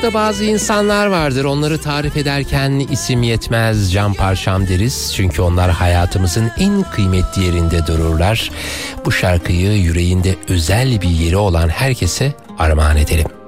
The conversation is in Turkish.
Hayatta bazı insanlar vardır, onları tarif ederken isim yetmez, can parçam deriz. Çünkü onlar hayatımızın en kıymetli yerinde dururlar. Bu şarkıyı yüreğinde özel bir yeri olan herkese armağan edelim.